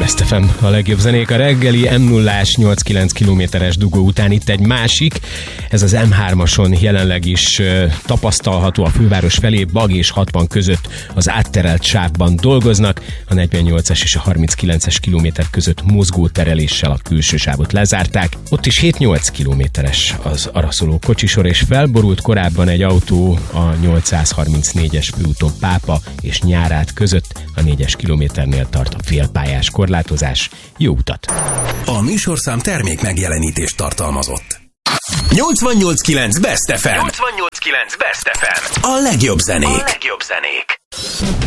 Best FM, a legjobb zenék a reggeli M0-ás 8-9 kilométeres dugó után itt egy másik. Ez az M3-ason jelenleg is tapasztalható a főváros felé, Bag és 60 között az átterelt sávban dolgoznak. A 48-es és a 39-es kilométer között mozgó tereléssel a külső sávot lezárták. Ott is 7-8 kilométeres az araszoló kocsisor, és felborult korábban egy autó a 834-es főúton Pápa és Nyárát között. A 4-es kilométernél tart a félpályás korlátozás. Jó utat! A műsorszám termék megjelenítést tartalmazott. 88.9 Best FM. 88.9 Best FM. A legjobb zenék.